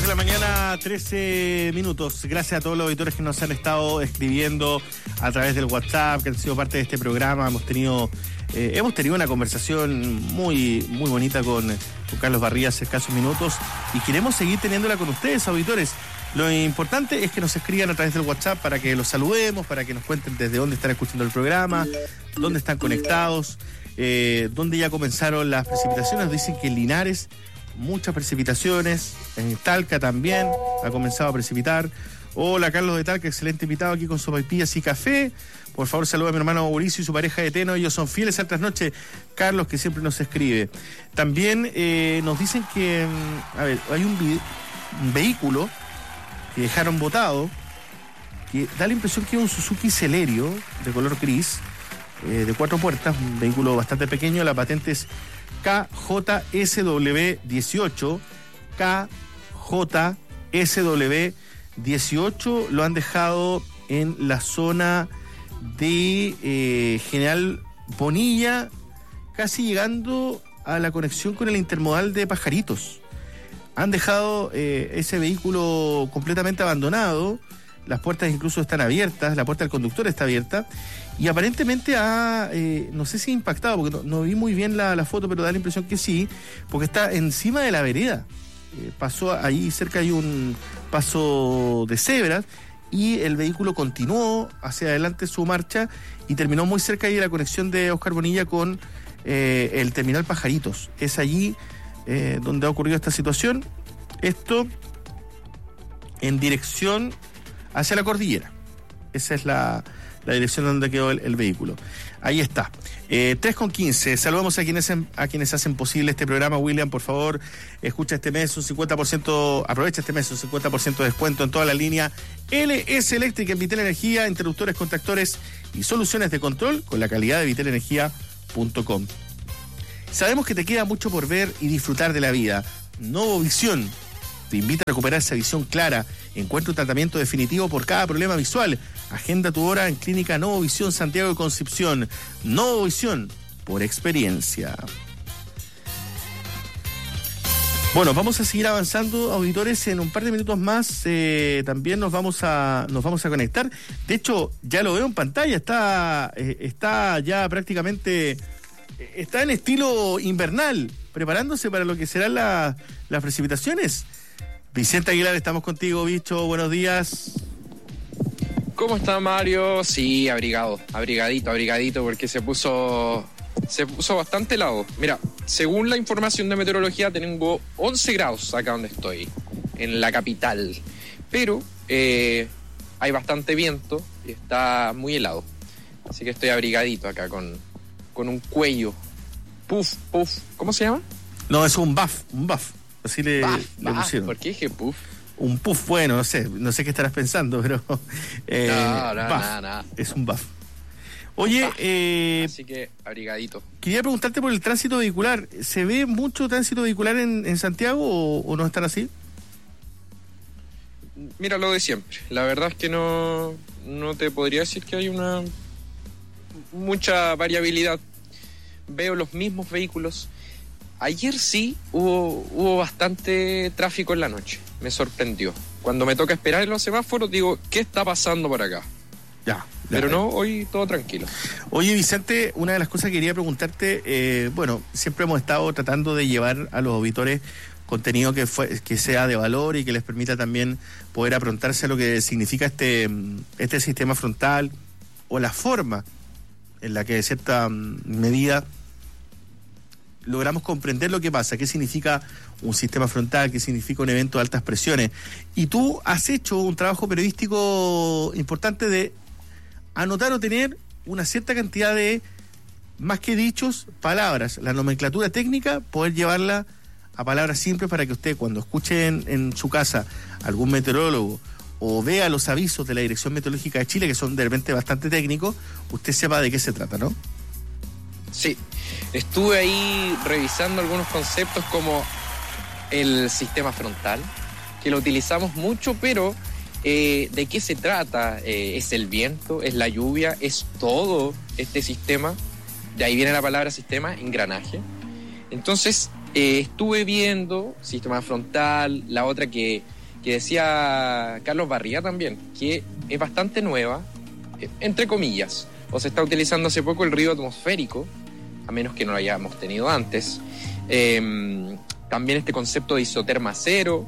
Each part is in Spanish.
de la mañana, 13 minutos. Gracias a todos los auditores que nos han estado escribiendo a través del WhatsApp, que han sido parte de este programa. Hemos tenido una conversación muy bonita con Carlos Barría hace escasos minutos y queremos seguir teniéndola con ustedes, auditores. Lo importante es que nos escriban a través del WhatsApp para que los saludemos, para que nos cuenten desde dónde están escuchando el programa, dónde están conectados, dónde ya comenzaron las precipitaciones. Dicen que en Linares muchas precipitaciones, en Talca también ha comenzado a precipitar. Hola, Carlos de Talca, excelente invitado aquí con sopaipillas y café. Por favor, saluda a mi hermano Mauricio y su pareja de Teno. Ellos son fieles al trasnoche. Carlos, que siempre nos escribe. También nos dicen que, hay un vehículo que dejaron botado, que da la impresión que es un Suzuki Celerio de color gris, de 4 puertas, un vehículo bastante pequeño. La patente es KJSW18, KJSW18. Lo han dejado en la zona de General Bonilla, casi llegando a la conexión con el intermodal de Pajaritos. Han dejado ese vehículo completamente abandonado. Las puertas incluso están abiertas, la puerta del conductor está abierta y aparentemente no sé si ha impactado, porque no vi muy bien la foto, pero da la impresión que sí, porque está encima de la vereda. Pasó ahí cerca, hay un paso de cebras y el vehículo continuó hacia adelante su marcha y terminó muy cerca ahí de la conexión de Oscar Bonilla con el terminal Pajaritos. Es allí donde ha ocurrido esta situación. Esto en dirección hacia la cordillera. Esa es la dirección donde quedó el vehículo. Ahí está. 3:15. Saludamos a quienes hacen posible este programa. William, por favor, escucha este mes un 50%, aprovecha este mes un 50% de descuento en toda la línea LS Eléctrica en Vitel Energía, interruptores, contactores y soluciones de control con la calidad de vitelenergia.com. Sabemos que te queda mucho por ver y disfrutar de la vida. Novovisión te invita a recuperar esa visión clara. Encuentra un tratamiento definitivo por cada problema visual. Agenda tu hora en Clínica Novovisión Santiago de Concepción. Novovisión, por experiencia. Bueno, vamos a seguir avanzando, auditores. En un par de minutos más también nos vamos a conectar. De hecho, ya lo veo en pantalla. Está ya prácticamente... Está en estilo invernal, preparándose para lo que serán las precipitaciones. Vicente Aguilar, estamos contigo, bicho, buenos días. ¿Cómo está, Mario? Sí, abrigadito, porque se puso bastante helado. Mira, según la información de meteorología, tengo 11 grados acá donde estoy, en la capital. Pero hay bastante viento y está muy helado. Así que estoy abrigadito acá con un cuello. Puff. ¿Cómo se llama? No, es un buff. Así le pusieron. ¿Por qué dije puff? Un puff, bueno, no sé qué estarás pensando, pero... nada. Es un buff. Oye, así que abrigadito. Quería preguntarte por el tránsito vehicular. ¿Se ve mucho tránsito vehicular en Santiago o no están así? Mira, lo de siempre. La verdad es que no te podría decir que hay mucha variabilidad. Veo los mismos vehículos. Ayer sí hubo bastante tráfico en la noche. Me sorprendió. Cuando me toca esperar en los semáforos, digo, ¿qué está pasando por acá? Ya. Pero no, hoy todo tranquilo. Oye, Vicente, una de las cosas que quería preguntarte, siempre hemos estado tratando de llevar a los auditores contenido que sea de valor y que les permita también poder aprontarse a lo que significa este sistema frontal o la forma en la que de cierta medida logramos comprender lo que pasa, qué significa un sistema frontal, qué significa un evento de altas presiones. Y tú has hecho un trabajo periodístico importante de anotar o tener una cierta cantidad de, más que dichos, palabras, la nomenclatura técnica, poder llevarla a palabras simples para que usted, cuando escuche en su casa algún meteorólogo o vea los avisos de la Dirección Meteorológica de Chile, que son de repente bastante técnicos, usted sepa de qué se trata, ¿no? Sí, estuve ahí revisando algunos conceptos como el sistema frontal, que lo utilizamos mucho, pero ¿de qué se trata? ¿Es el viento? ¿Es la lluvia? ¿Es todo este sistema? De ahí viene la palabra sistema, engranaje. Entonces, estuve viendo sistema frontal, la otra que que decía Carlos Barría también, que es bastante nueva, entre comillas, o se está utilizando hace poco el río atmosférico, a menos que no lo hayamos tenido antes. También este concepto de isoterma cero,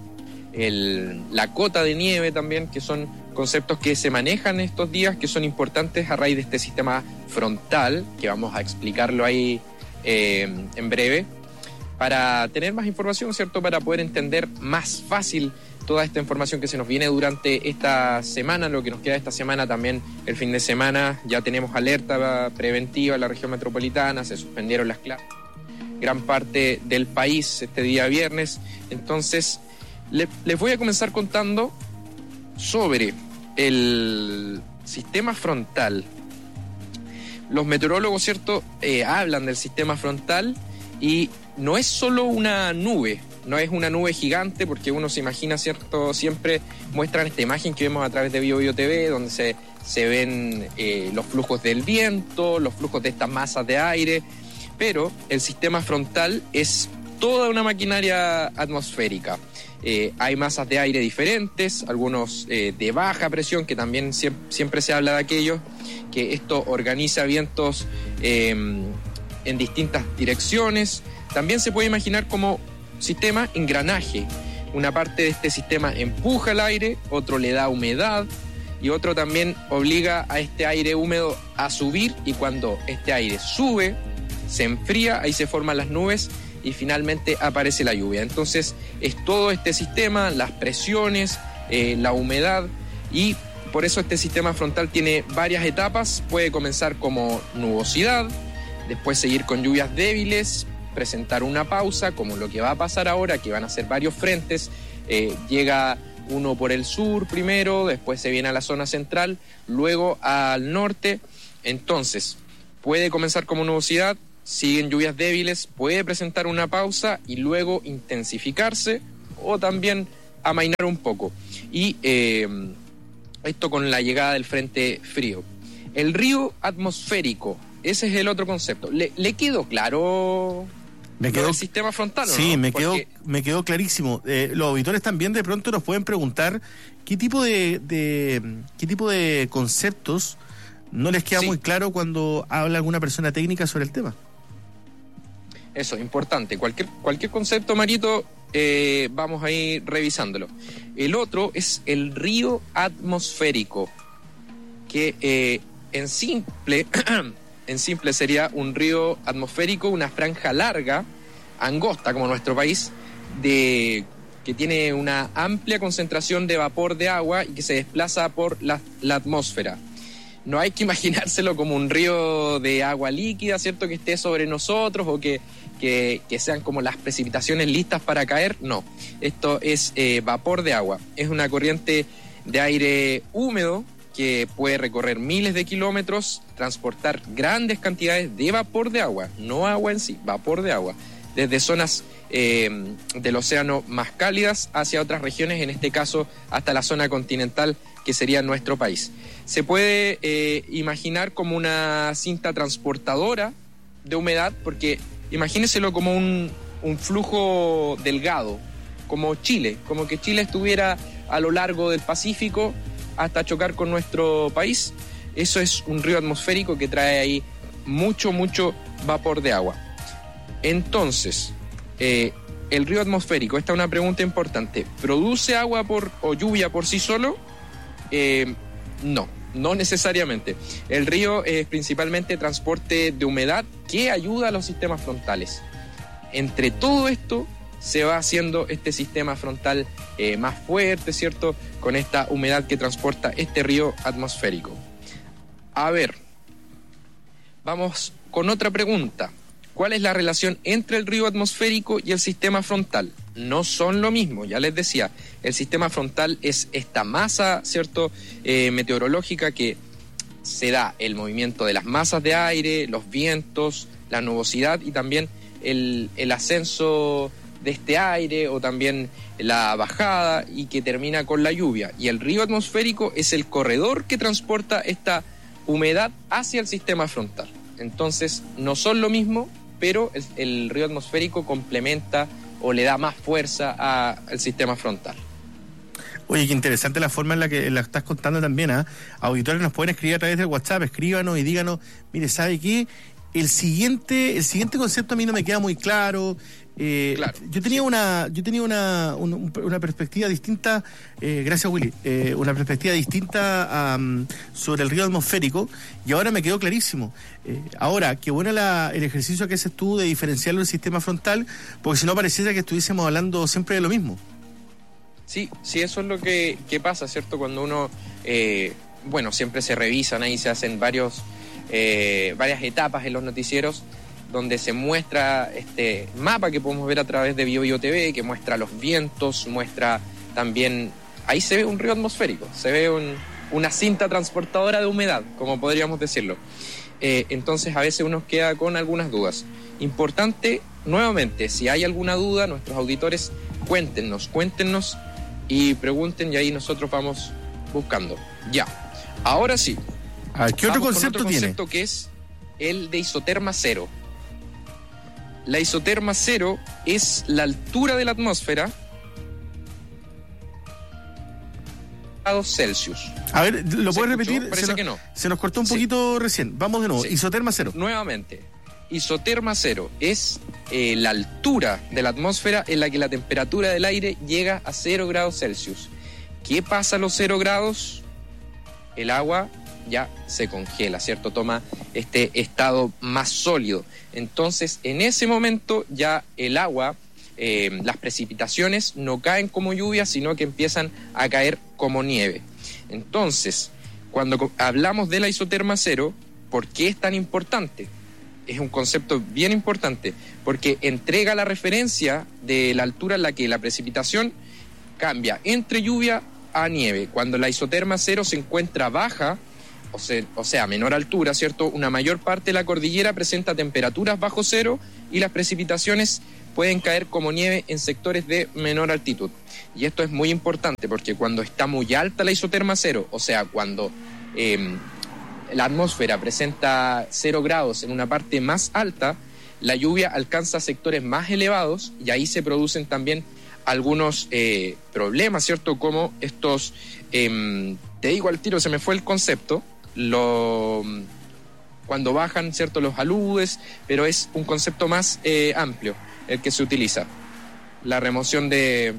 la cota de nieve también, que son conceptos que se manejan estos días, que son importantes a raíz de este sistema frontal, que vamos a explicarlo ahí en breve, para tener más información, ¿cierto? Para poder entender más fácil toda esta información que se nos viene durante esta semana, lo que nos queda esta semana, también el fin de semana. Ya tenemos alerta preventiva en la región metropolitana, se suspendieron las clases, gran parte del país este día viernes. Entonces, les voy a comenzar contando sobre el sistema frontal. Los meteorólogos, ¿cierto?, hablan del sistema frontal y no es solo una nube, no es una nube gigante, porque uno se imagina, ¿cierto? Siempre muestran esta imagen que vemos a través de BioBio TV, donde se ven los flujos del viento, los flujos de estas masas de aire, pero el sistema frontal es toda una maquinaria atmosférica. Hay masas de aire diferentes, algunos de baja presión, que también siempre se habla de aquellos, que esto organiza vientos en distintas direcciones. También se puede imaginar como sistema engranaje. Una parte de este sistema empuja el aire, otro le da humedad y otro también obliga a este aire húmedo a subir, y cuando este aire sube, se enfría, ahí se forman las nubes y finalmente aparece la lluvia. Entonces es todo este sistema, las presiones, la humedad, y por eso este sistema frontal tiene varias etapas. Puede comenzar como nubosidad, después seguir con lluvias débiles, presentar una pausa, como lo que va a pasar ahora, que van a ser varios frentes. Llega uno por el sur primero, después se viene a la zona central, luego al norte. Entonces puede comenzar como nubosidad, siguen lluvias débiles, puede presentar una pausa y luego intensificarse o también amainar un poco. Y esto con la llegada del frente frío. El río atmosférico, ese es el otro concepto. ¿Le quedó claro el sistema frontal? Sí, ¿no? me quedó clarísimo. Los auditores también de pronto nos pueden preguntar qué tipo de conceptos no les queda muy claro cuando habla alguna persona técnica sobre el tema. Eso, importante. Cualquier concepto, Marito, vamos a ir revisándolo. El otro es el río atmosférico, que en simple sería un río atmosférico, una franja larga, angosta como nuestro país, que tiene una amplia concentración de vapor de agua y que se desplaza por la atmósfera. No hay que imaginárselo como un río de agua líquida, ¿cierto?, que esté sobre nosotros o que sean como las precipitaciones listas para caer. No, esto es vapor de agua. Es una corriente de aire húmedo que puede recorrer miles de kilómetros, transportar grandes cantidades de vapor de agua, no agua en sí, vapor de agua, desde zonas del océano más cálidas hacia otras regiones, en este caso hasta la zona continental, que sería nuestro país. Se puede imaginar como una cinta transportadora de humedad, porque imagíneselo como un flujo delgado, como Chile, como que Chile estuviera a lo largo del Pacífico hasta chocar con nuestro país. Eso es un río atmosférico que trae ahí mucho vapor de agua. Entonces, el río atmosférico, esta es una pregunta importante, ¿produce agua o lluvia por sí solo? No necesariamente. El río es principalmente transporte de humedad que ayuda a los sistemas frontales. Entre todo esto se va haciendo este sistema frontal más fuerte, ¿cierto?, con esta humedad que transporta este río atmosférico. A ver, vamos con otra pregunta. ¿Cuál es la relación entre el río atmosférico y el sistema frontal? No son lo mismo, ya les decía. El sistema frontal es esta masa, ¿cierto?, meteorológica, que se da el movimiento de las masas de aire, los vientos, la nubosidad y también el ascenso de este aire o también la bajada, y que termina con la lluvia. Y el río atmosférico es el corredor que transporta esta humedad hacia el sistema frontal. Entonces no son lo mismo, pero el río atmosférico complementa o le da más fuerza al sistema frontal. Oye, qué interesante la forma en la que la estás contando también, ¿ah? Auditores nos pueden escribir a través del WhatsApp, escríbanos y díganos, mire, ¿sabe qué? El siguiente concepto a mí no me queda muy claro. Claro, yo tenía una perspectiva distinta, gracias Willy, una perspectiva distinta sobre el río atmosférico, y ahora me quedó clarísimo. Ahora, qué bueno el ejercicio que haces tú de diferenciarlo del sistema frontal, porque si no pareciera que estuviésemos hablando siempre de lo mismo. Sí, eso es lo que pasa, ¿cierto? Cuando uno, siempre se revisan ahí, se hacen varias etapas en los noticieros, donde se muestra este mapa que podemos ver a través de BioBio TV, que muestra los vientos, muestra también, ahí se ve un río atmosférico, se ve una cinta transportadora de humedad, como podríamos decirlo. Entonces a veces uno queda con algunas dudas. Importante, nuevamente, si hay alguna duda, nuestros auditores, cuéntenos y pregunten, y ahí nosotros vamos buscando. Ya, ahora sí. ¿Qué otro concepto tiene? Concepto que es el de isoterma cero. La isoterma cero es la altura de la atmósfera grados Celsius. A ver, ¿lo puedes repetir? Parece que no. Se nos cortó un poquito recién. Vamos de nuevo. Sí. Isoterma cero. Nuevamente. Isoterma cero es la altura de la atmósfera en la que la temperatura del aire llega a 0 grados Celsius. ¿Qué pasa a los 0 grados? El agua ya se congela, ¿cierto? Toma este estado más sólido. Entonces, en ese momento ya el agua, las precipitaciones no caen como lluvia, sino que empiezan a caer como nieve. Entonces, cuando hablamos de la isoterma cero, ¿por qué es tan importante? Es un concepto bien importante, porque entrega la referencia de la altura en la que la precipitación cambia entre lluvia a nieve. Cuando la isoterma cero se encuentra baja, o sea, menor altura, ¿cierto? Una mayor parte de la cordillera presenta temperaturas bajo cero y las precipitaciones pueden caer como nieve en sectores de menor altitud. Y esto es muy importante porque cuando está muy alta la isoterma cero, o sea, cuando la atmósfera presenta 0 grados en una parte más alta, la lluvia alcanza sectores más elevados y ahí se producen también algunos problemas, ¿cierto? Como estos, te digo al tiro, se me fue el concepto, cuando bajan, ¿cierto?, los aludes, pero es un concepto más amplio el que se utiliza. La remoción de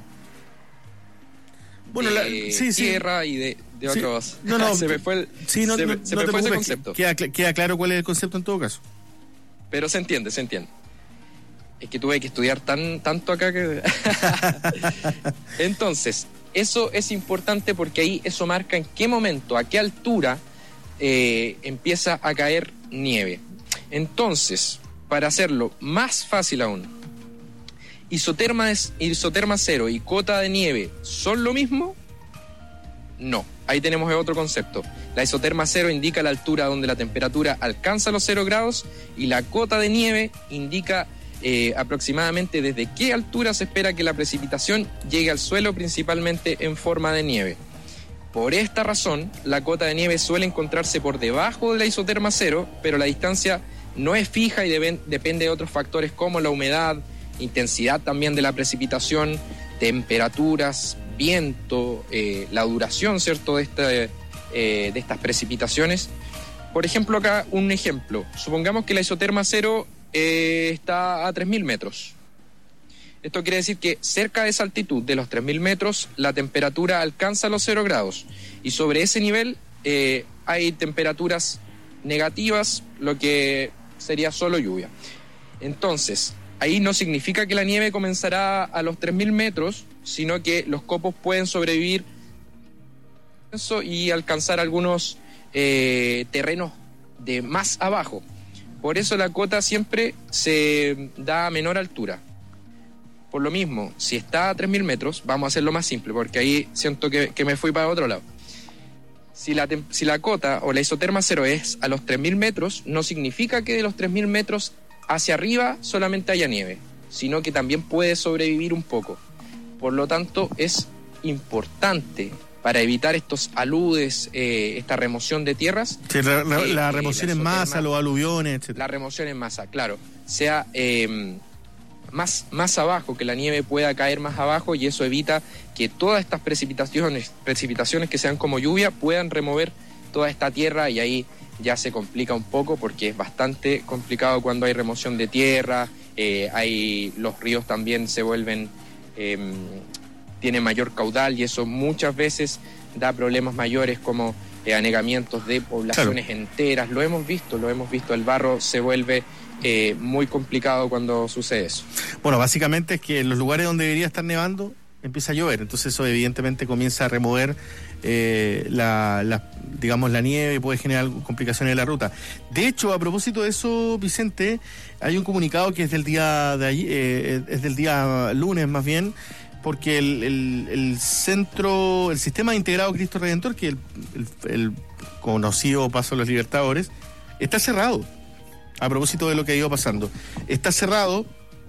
tierra y de otros. No, se me fue ese concepto. Queda claro cuál es el concepto en todo caso. Pero se entiende. Es que tuve que estudiar tanto acá que... Entonces, eso es importante porque ahí eso marca en qué momento, a qué altura empieza a caer nieve. Entonces, para hacerlo más fácil aún, isoterma cero y cota de nieve ¿son lo mismo? No, ahí tenemos otro concepto. La isoterma cero indica la altura donde la temperatura alcanza los 0 grados y la cota de nieve indica aproximadamente desde qué altura se espera que la precipitación llegue al suelo, principalmente en forma de nieve. Por esta razón, la cota de nieve suele encontrarse por debajo de la isoterma cero, pero la distancia no es fija y depende de otros factores como la humedad, intensidad también de la precipitación, temperaturas, viento, la duración, ¿cierto?, de estas precipitaciones. Por ejemplo, acá un ejemplo. Supongamos que la isoterma cero está a 3.000 metros. Esto quiere decir que cerca de esa altitud, de los 3.000 metros, la temperatura alcanza los 0 grados. Y sobre ese nivel hay temperaturas negativas, lo que sería solo lluvia. Entonces, ahí no significa que la nieve comenzará a los 3.000 metros, sino que los copos pueden sobrevivir y alcanzar algunos terrenos de más abajo. Por eso la cota siempre se da a menor altura. Por lo mismo, si está a 3.000 metros, vamos a hacerlo más simple, porque ahí siento que me fui para otro lado. Si la cota o la isoterma cero es a los 3.000 metros, no significa que de los 3.000 metros hacia arriba solamente haya nieve, sino que también puede sobrevivir un poco. Por lo tanto, es importante para evitar estos aludes, esta remoción de tierras. Sí, la remoción en masa, los aluviones, etc. La remoción en masa, claro. Sea más abajo, que la nieve pueda caer más abajo, y eso evita que todas estas precipitaciones que sean como lluvia puedan remover toda esta tierra, y ahí ya se complica un poco porque es bastante complicado cuando hay remoción de tierra, los ríos también se vuelven, tienen mayor caudal, y eso muchas veces da problemas mayores como anegamientos de poblaciones enteras. Lo hemos visto, el barro se vuelve muy complicado cuando sucede eso. Bueno, básicamente es que en los lugares donde debería estar nevando empieza a llover, entonces eso evidentemente comienza a remover la nieve y puede generar complicaciones en la ruta. De hecho, a propósito de eso, Vicente, hay un comunicado que es del día de allí, es del día lunes más bien, porque el sistema integrado Cristo Redentor, que el conocido Paso de los Libertadores, está cerrado. A propósito de lo que ha ido pasando, está cerrado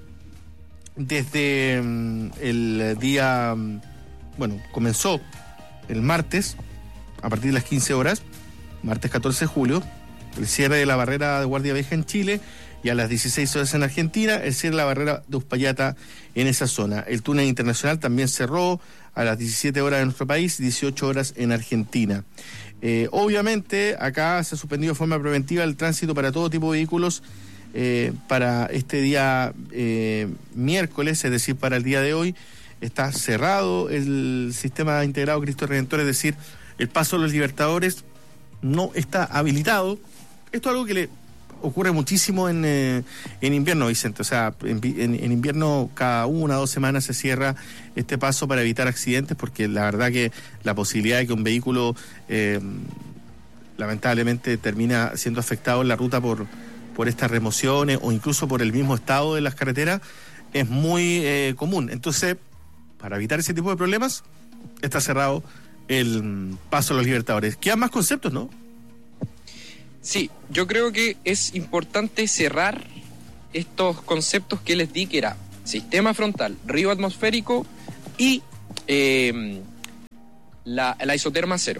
desde el día, comenzó el martes, a partir de las 15 horas, martes 14 de julio, el cierre de la barrera de Guardia Vieja en Chile, y a las 16 horas en Argentina, el cierre de la barrera de Uspallata en esa zona. El túnel internacional también cerró a las 17 horas en nuestro país, 18 horas en Argentina. Obviamente, acá se ha suspendido de forma preventiva el tránsito para todo tipo de vehículos para este día miércoles, es decir, para el día de hoy. Está cerrado el sistema integrado Cristo Redentor, es decir, el Paso de los Libertadores no está habilitado. Esto es algo que le ocurre muchísimo en invierno, Vicente. O sea, en invierno cada 1 o 2 semanas se cierra este paso para evitar accidentes, porque la verdad que la posibilidad de que un vehículo lamentablemente termina siendo afectado en la ruta por estas remociones o incluso por el mismo estado de las carreteras es muy común. Entonces, para evitar ese tipo de problemas, está cerrado el Paso de los Libertadores. Quedan más conceptos, ¿no? Sí, yo creo que es importante cerrar estos conceptos que les di, que era sistema frontal, río atmosférico y la isoterma cero.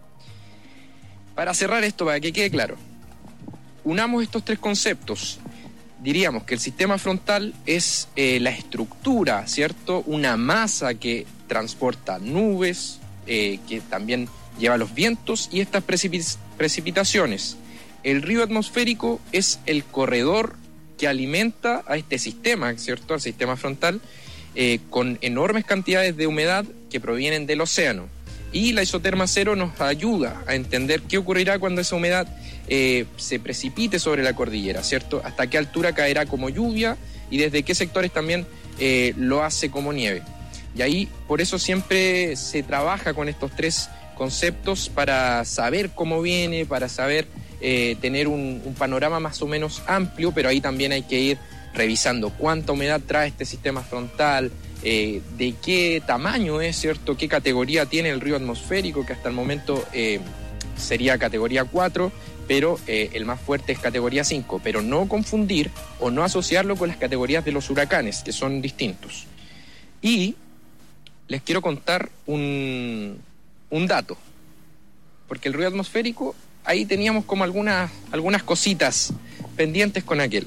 Para cerrar esto, para que quede claro, unamos estos 3 conceptos. Diríamos que el sistema frontal es la estructura, ¿cierto? Una masa que transporta nubes, que también lleva los vientos y estas precipitaciones. El río atmosférico es el corredor que alimenta a este sistema, ¿cierto? Al sistema frontal, con enormes cantidades de humedad que provienen del océano. Y la isoterma cero nos ayuda a entender qué ocurrirá cuando esa humedad se precipite sobre la cordillera, ¿cierto? Hasta qué altura caerá como lluvia y desde qué sectores también lo hace como nieve. Y ahí, por eso siempre se trabaja con estos 3 conceptos para saber cómo viene, para saber tener un panorama más o menos amplio, pero ahí también hay que ir revisando cuánta humedad trae este sistema frontal, de qué tamaño es, ¿cierto? Qué categoría tiene el río atmosférico, que hasta el momento sería categoría 4, pero el más fuerte es categoría 5, pero no confundir o no asociarlo con las categorías de los huracanes, que son distintos. Y les quiero contar un dato, porque el río atmosférico, ahí teníamos como algunas cositas pendientes con aquel.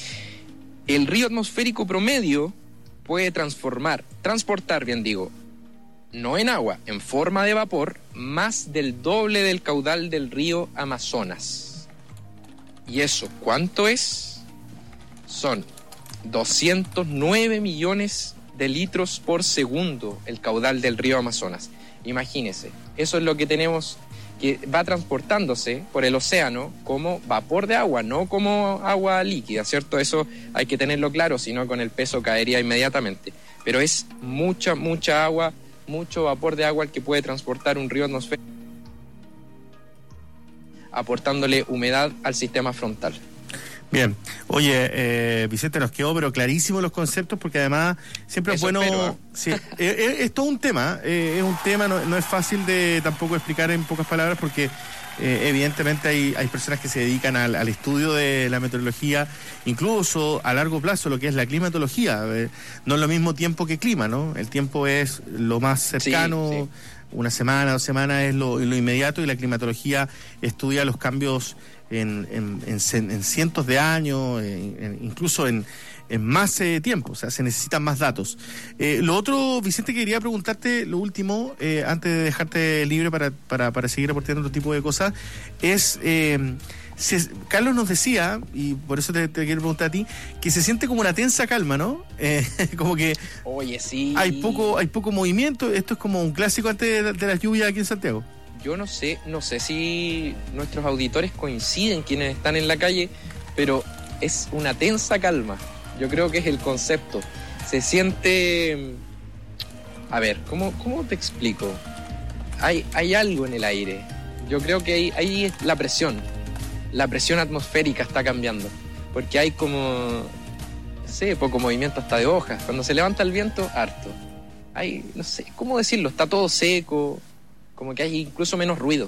El río atmosférico promedio puede transportar, no en agua, en forma de vapor, más del doble del caudal del río Amazonas. ¿Y eso cuánto es? Son 209 millones de litros por segundo el caudal del río Amazonas. Imagínense, eso es lo que tenemos, que va transportándose por el océano como vapor de agua, no como agua líquida, ¿cierto? Eso hay que tenerlo claro, si no con el peso caería inmediatamente. Pero es mucha agua, mucho vapor de agua el que puede transportar un río atmosférico, aportándole humedad al sistema frontal. Bien, oye, Vicente, nos quedó pero clarísimo los conceptos, porque además siempre es bueno, sí, es todo un tema, es un tema, no es fácil de tampoco explicar en pocas palabras, porque evidentemente hay personas que se dedican al estudio de la meteorología, incluso a largo plazo, lo que es la climatología. No es lo mismo tiempo que clima, ¿no? El tiempo es lo más cercano una semana, 2 semanas es lo inmediato, y la climatología estudia los cambios en cientos de años, incluso en más tiempo, o sea, se necesitan más datos. Lo otro, Vicente, que quería preguntarte, lo último, antes de dejarte libre para seguir aportando otro tipo de cosas, es... Carlos nos decía, y por eso te quiero preguntar a ti, que se siente como una tensa calma, ¿no? Como que Oye, sí. hay poco movimiento. Esto es como un clásico antes de las lluvias aquí en Santiago. Yo no sé si nuestros auditores coinciden, quienes están en la calle, pero es una tensa calma. Yo creo que es el concepto. Se siente... A ver, ¿cómo te explico? Hay algo en el aire. Yo creo que ahí es la presión. La presión atmosférica está cambiando, porque hay como, no sé, poco movimiento hasta de hojas. Cuando se levanta el viento, harto. Hay, no sé, ¿cómo decirlo? Está todo seco, como que hay incluso menos ruido.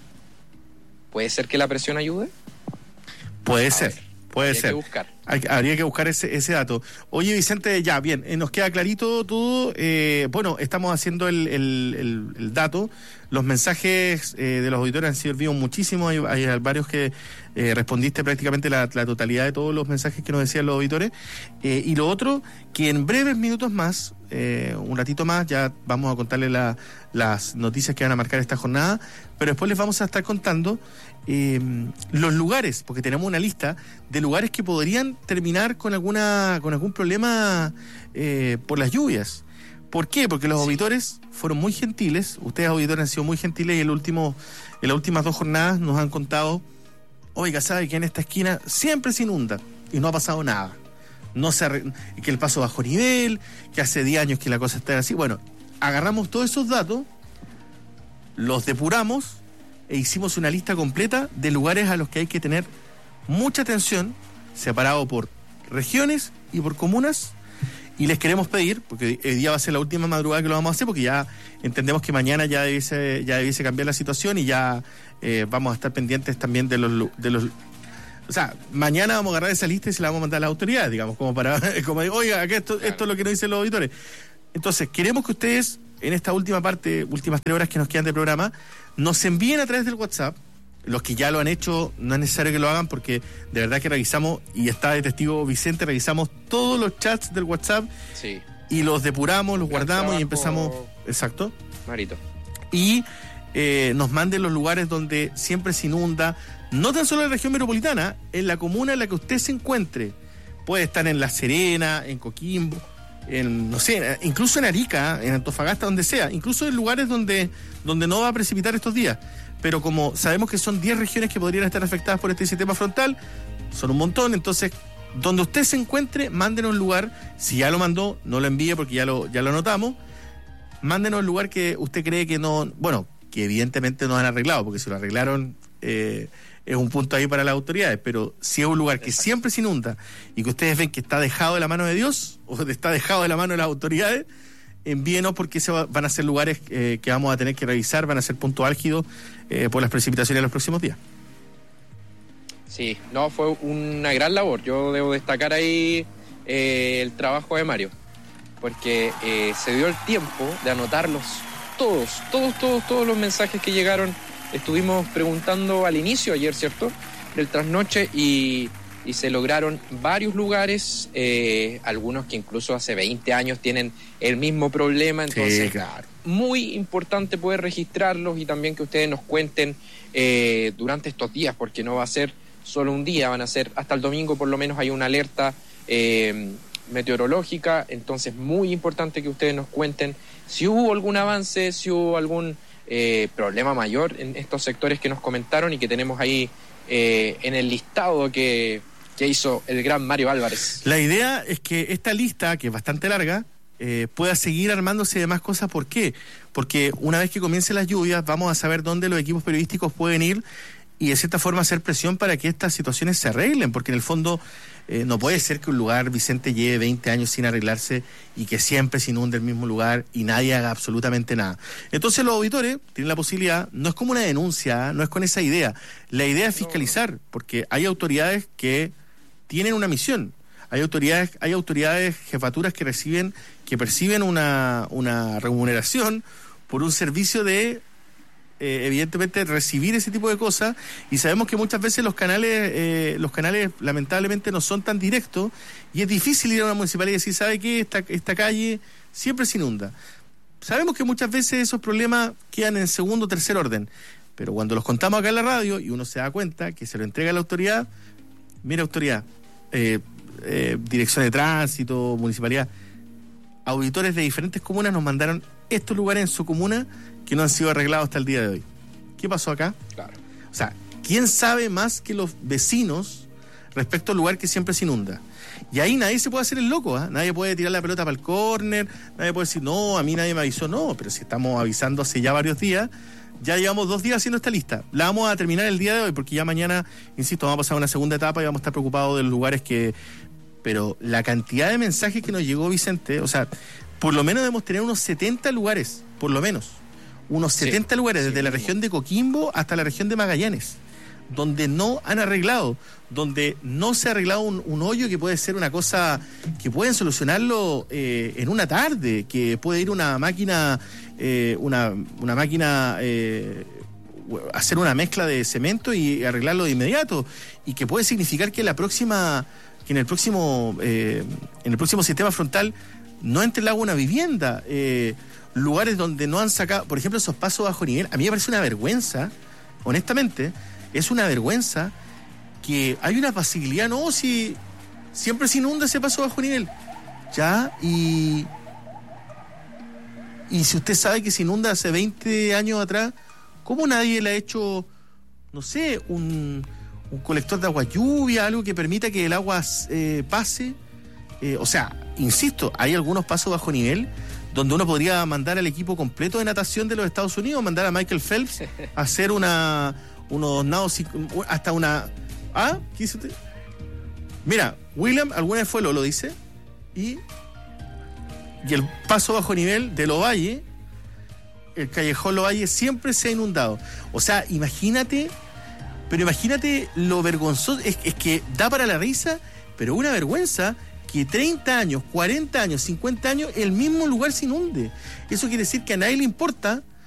¿Puede ser que la presión ayude? Puede ser. Que buscar. Habría que buscar ese dato. Oye, Vicente, ya, bien, nos queda clarito todo. Bueno, estamos haciendo el dato. Los mensajes de los auditores han servido muchísimo. Hay varios que respondiste prácticamente la totalidad de todos los mensajes que nos decían los auditores. Y lo otro, que en breves minutos más, un ratito más, ya vamos a contarles las noticias que van a marcar esta jornada, pero después les vamos a estar contando los lugares, porque tenemos una lista de lugares que podrían terminar con algún problema por las lluvias. ¿Por qué? Porque los auditores fueron muy gentiles. Ustedes, auditores, han sido muy gentiles, y en las últimas 2 jornadas nos han contado: oiga, ¿sabe que en esta esquina siempre se inunda y no ha pasado nada? Que el paso bajo nivel, que hace 10 años que la cosa está así. Bueno, agarramos todos esos datos, los depuramos e hicimos una lista completa de lugares a los que hay que tener mucha atención, separado por regiones y por comunas. Y les queremos pedir, porque hoy día va a ser la última madrugada que lo vamos a hacer, porque ya entendemos que mañana ya debiese cambiar la situación, y ya vamos a estar pendientes también de los... O sea, mañana vamos a agarrar esa lista y se la vamos a mandar a las autoridades, digamos, como oiga, que esto es lo que nos dicen los auditores. Entonces, queremos que ustedes, en esta últimas 3 horas que nos quedan de programa, nos envíen a través del WhatsApp. Los que ya lo han hecho, no es necesario que lo hagan, porque de verdad que revisamos, y está de testigo Vicente, revisamos todos los chats del WhatsApp, sí, y los depuramos, los guardamos y empezamos. Exacto. Marito. Y nos manden los lugares donde siempre se inunda, no tan solo en la región metropolitana, en la comuna en la que usted se encuentre. Puede estar en La Serena, en Coquimbo, no sé, incluso en Arica, en Antofagasta, donde sea, incluso en lugares donde no va a precipitar estos días. Pero como sabemos que son 10 regiones que podrían estar afectadas por este sistema frontal, son un montón. Entonces, donde usted se encuentre, mándenos un lugar. Si ya lo mandó, no lo envíe, porque ya lo anotamos. Mándenos un lugar que usted cree que no, bueno, que evidentemente no han arreglado, porque si lo arreglaron es un punto ahí para las autoridades. Pero si es un lugar que siempre se inunda y que ustedes ven que está dejado de la mano de Dios, o está dejado de la mano de las autoridades, envíenos, porque van a ser lugares que vamos a tener que revisar, van a ser puntos álgidos por las precipitaciones de los próximos días. Sí, no, fue una gran labor. Yo debo destacar ahí el trabajo de Mario, porque se dio el tiempo de anotarlos todos los mensajes que llegaron. Estuvimos preguntando al inicio ayer, ¿cierto?, del trasnoche, y se lograron varios lugares, algunos que incluso hace 20 años tienen el mismo problema. Entonces, sí, claro, muy importante poder registrarlos, y también que ustedes nos cuenten durante estos días, porque no va a ser solo un día, van a ser hasta el domingo. Por lo menos hay una alerta meteorológica. Entonces, muy importante que ustedes nos cuenten si hubo algún avance, si hubo algún problema mayor en estos sectores que nos comentaron y que tenemos ahí en el listado que hizo el gran Mario Álvarez. La idea es que esta lista, que es bastante larga, pueda seguir armándose de más cosas. ¿Por qué? Porque una vez que comiencen las lluvias, vamos a saber dónde los equipos periodísticos pueden ir y de cierta forma hacer presión para que estas situaciones se arreglen, porque en el fondo no puede ser que un lugar, Vicente, lleve 20 años sin arreglarse y que siempre se inunde el mismo lugar y nadie haga absolutamente nada. Entonces los auditores tienen la posibilidad, no es como una denuncia, no es con esa idea, la idea es fiscalizar, porque hay autoridades que tienen una misión. Hay autoridades, jefaturas que perciben una remuneración por un servicio de evidentemente recibir ese tipo de cosas, y sabemos que muchas veces los canales lamentablemente no son tan directos, y es difícil ir a una municipalidad y decir, ¿sabe qué? Esta calle siempre se inunda. Sabemos que muchas veces esos problemas quedan en segundo o tercer orden, pero cuando los contamos acá en la radio y uno se da cuenta que se lo entrega a la autoridad, mira, autoridad, dirección de tránsito, municipalidad, auditores de diferentes comunas nos mandaron estos lugares en su comuna que no han sido arreglados hasta el día de hoy. ¿Qué pasó acá? Claro. O sea, ¿quién sabe más que los vecinos respecto al lugar que siempre se inunda? Y ahí nadie se puede hacer el loco, ¿eh? Nadie puede tirar la pelota para el córner, nadie puede decir, no, a mí nadie me avisó. No, pero si estamos avisando hace ya varios días, ya llevamos 2 días haciendo esta lista. La vamos a terminar el día de hoy, porque ya mañana, insisto, vamos a pasar a una segunda etapa y vamos a estar preocupados de los lugares que... Pero la cantidad de mensajes que nos llegó, Vicente, o sea, por lo menos debemos tener unos 70 lugares, por lo menos. Unos 70 lugares, desde la región de Coquimbo hasta la región de Magallanes, donde no han arreglado, donde no se ha arreglado un hoyo que puede ser una cosa que pueden solucionarlo en una tarde, que puede ir una máquina, hacer una mezcla de cemento y arreglarlo de inmediato, y que puede significar que en el próximo sistema frontal no entre el agua una vivienda. Lugares donde no han sacado, por ejemplo, esos pasos bajo nivel, a mí me parece una vergüenza, honestamente, es una vergüenza que hay una facilidad, no, si siempre se inunda ese paso bajo nivel, ya, y si usted sabe que se inunda hace 20 años atrás, ¿cómo nadie le ha hecho, no sé, un colector de agua lluvia, algo que permita que el agua pase? O sea, insisto, hay algunos pasos bajo nivel donde uno podría mandar al equipo completo de natación de los Estados Unidos, mandar a Michael Phelps a hacer unos nados, hasta una... ¿Ah? ¿Qué hizo usted? Mira, William alguna vez fue lo dice, y el paso bajo nivel de Lovalle, el callejón Lovalle, siempre se ha inundado. O sea, imagínate lo vergonzoso, es que da para la risa, pero una vergüenza que 30 años, 40 años, 50 años, el mismo lugar se inunde. Eso quiere decir que a nadie le importa